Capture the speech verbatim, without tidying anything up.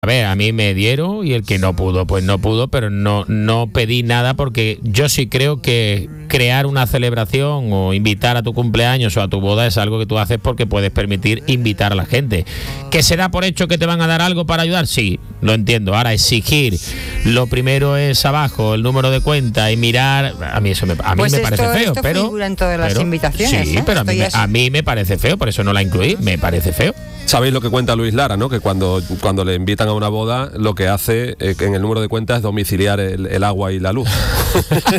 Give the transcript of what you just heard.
A ver, a mí me dieron y el que no pudo, pues no pudo, pero no, no pedí nada porque yo sí creo que crear una celebración o invitar a tu cumpleaños o a tu boda es algo que tú haces porque puedes permitir invitar a la gente. ¿Que se da por hecho que te van a dar algo para ayudar? Sí, lo entiendo. Ahora, exigir, lo primero es abajo, el número de cuenta y mirar, a mí eso me, a mí pues me esto, parece feo. Esto pero figura en todas las pero, invitaciones. Sí, ¿eh? pero a mí, me, es... a mí me parece feo, por eso no la incluí, me parece feo. Sabéis lo que cuenta Luis Lara, ¿no? Que cuando, cuando le invitan a una boda, lo que hace eh, en el número de cuenta es domiciliar el, el agua y la luz.